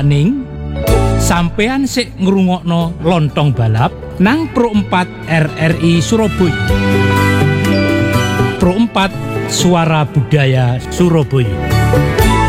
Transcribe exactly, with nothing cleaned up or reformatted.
Sapaning sampean sik ngrungokno Lontong Balap nang Pro empat R R I Surabaya. Pro empat Suara Budaya Surabaya.